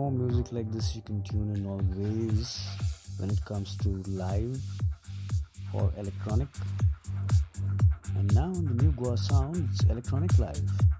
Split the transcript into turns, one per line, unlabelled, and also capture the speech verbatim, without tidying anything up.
more music like this you can tune in always when it comes to live or electronic. And now in the new Goa sound, it's electronic live.